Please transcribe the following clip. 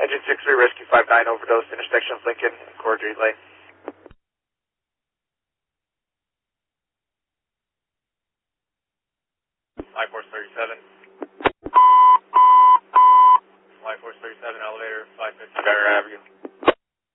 Engine 63, Rescue 59, overdose, intersection of Lincoln and Cordray Lane. 5437.